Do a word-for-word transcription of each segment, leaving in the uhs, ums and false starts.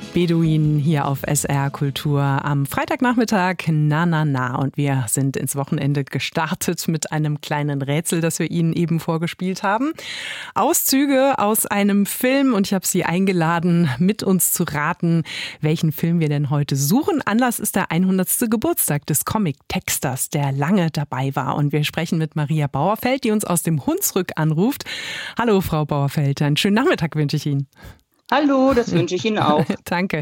Beduinen hier auf S R R Kultur am Freitagnachmittag. Na, na, na. Und wir sind ins Wochenende gestartet mit einem kleinen Rätsel, das wir Ihnen eben vorgespielt haben. Auszüge aus einem Film und ich habe Sie eingeladen, mit uns zu raten, welchen Film wir denn heute suchen. Anlass ist der hundertste Geburtstag des Comic-Texters, der lange dabei war. Und wir sprechen mit Maria Bauerfeld, die uns aus dem Hunsrück anruft. Hallo, Frau Bauerfeld. Einen schönen Nachmittag wünsche ich Ihnen. Hallo, das wünsche ich Ihnen auch. Danke.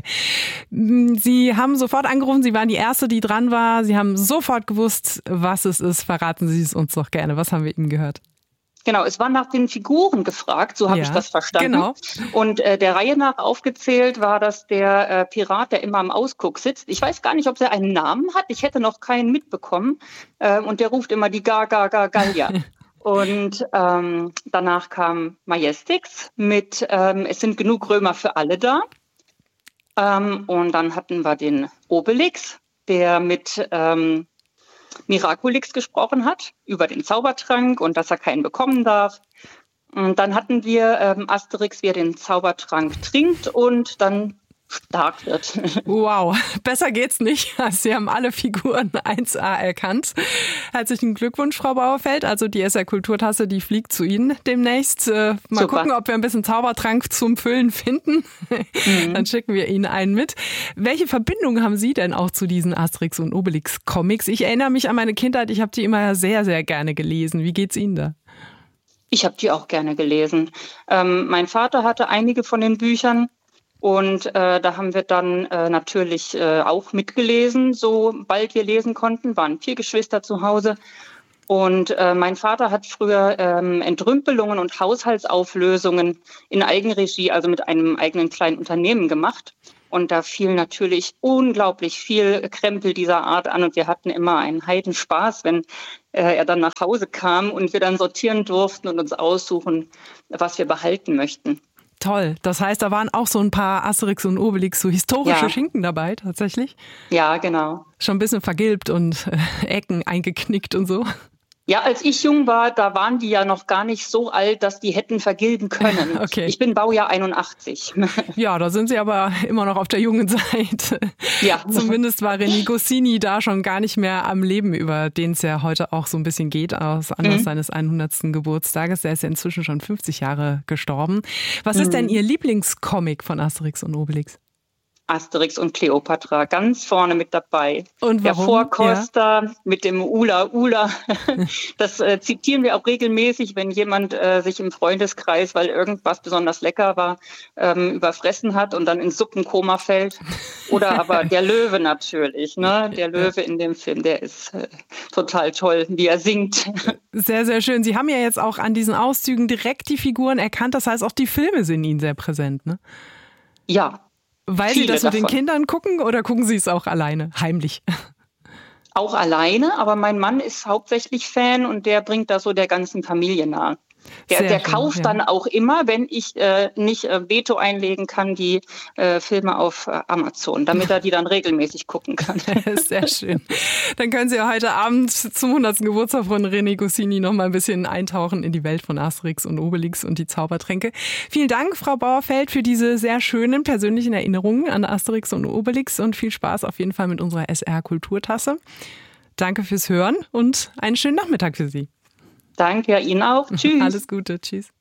Sie haben sofort angerufen, Sie waren die Erste, die dran war. Sie haben sofort gewusst, was es ist. Verraten Sie es uns doch gerne. Was haben wir Ihnen gehört? Genau, es war nach den Figuren gefragt, so habe ja, ich das verstanden. Genau. Und äh, der Reihe nach aufgezählt war das der äh, Pirat, der immer am Ausguck sitzt. Ich weiß gar nicht, ob er einen Namen hat. Ich hätte noch keinen mitbekommen. Äh, und der ruft immer die Ga, Ga, Ga, Gallia. Und ähm, danach kam Majestix mit ähm, Es sind genug Römer für alle da. Ähm, und dann hatten wir den Obelix, der mit ähm, Miraculix gesprochen hat, über den Zaubertrank und dass er keinen bekommen darf. Und dann hatten wir ähm, Asterix, wie er den Zaubertrank trinkt und dann stark wird. Wow, besser geht's nicht. Sie haben alle Figuren eins A erkannt. Herzlichen Glückwunsch, Frau Bauerfeld. Also die S R Kulturtasse, die fliegt zu Ihnen demnächst. Mal Super. Gucken, ob wir ein bisschen Zaubertrank zum Füllen finden. Mhm. Dann schicken wir Ihnen einen mit. Welche Verbindung haben Sie denn auch zu diesen Asterix und Obelix Comics? Ich erinnere mich an meine Kindheit. Ich habe die immer sehr, sehr gerne gelesen. Wie geht's Ihnen da? Ich habe die auch gerne gelesen. Ähm, mein Vater hatte einige von den Büchern. Und äh, da haben wir dann äh, natürlich äh, auch mitgelesen, sobald wir lesen konnten, waren vier Geschwister zu Hause. Und äh, mein Vater hat früher ähm, Entrümpelungen und Haushaltsauflösungen in Eigenregie, also mit einem eigenen kleinen Unternehmen gemacht. Und da fiel natürlich unglaublich viel Krempel dieser Art an. Und wir hatten immer einen Heidenspaß, wenn äh, er dann nach Hause kam und wir dann sortieren durften und uns aussuchen, was wir behalten möchten. Toll. Das heißt, da waren auch so ein paar Asterix und Obelix, so historische ja. Schinken dabei, tatsächlich? Ja, genau. Schon ein bisschen vergilbt und äh, Ecken eingeknickt und so? Ja, als ich jung war, da waren die ja noch gar nicht so alt, dass die hätten vergilben können. Okay. Ich bin Baujahr einundachtzig. Ja, da sind Sie aber immer noch auf der jungen Seite. Ja. Zumindest war René Goscinny da schon gar nicht mehr am Leben, über den es ja heute auch so ein bisschen geht, aus Anlass mhm. seines hundertsten Geburtstages. Der ist ja inzwischen schon fünfzig Jahre gestorben. Was mhm. ist denn Ihr Lieblingscomic von Asterix und Obelix? Asterix und Kleopatra, ganz vorne mit dabei. Und warum? Der Vorkoster ja. mit dem Ula Ula. Das äh, zitieren wir auch regelmäßig, wenn jemand äh, sich im Freundeskreis, weil irgendwas besonders lecker war, ähm, überfressen hat und dann ins Suppenkoma fällt. Oder aber der Löwe natürlich, ne? Der Löwe in dem Film, der ist äh, total toll, wie er singt. Sehr, sehr schön. Sie haben ja jetzt auch an diesen Auszügen direkt die Figuren erkannt. Das heißt, auch die Filme sind Ihnen sehr präsent, ne? Ja. Weil Sie das mit den Kindern gucken oder gucken Sie es auch alleine, heimlich? Auch alleine, aber mein Mann ist hauptsächlich Fan und der bringt das so der ganzen Familie nahe. Der, der schön, kauft ja. dann auch immer, wenn ich äh, nicht äh, Veto einlegen kann, die äh, Filme auf äh, Amazon, damit er die dann regelmäßig gucken kann. Sehr schön. Dann können Sie ja heute Abend zum hundertsten Geburtstag von René Goscinny noch mal ein bisschen eintauchen in die Welt von Asterix und Obelix und die Zaubertränke. Vielen Dank, Frau Bauerfeld, für diese sehr schönen persönlichen Erinnerungen an Asterix und Obelix und viel Spaß auf jeden Fall mit unserer S R Kulturtasse. Danke fürs Hören und einen schönen Nachmittag für Sie. Danke, Ihnen auch. Tschüss. Alles Gute. Tschüss.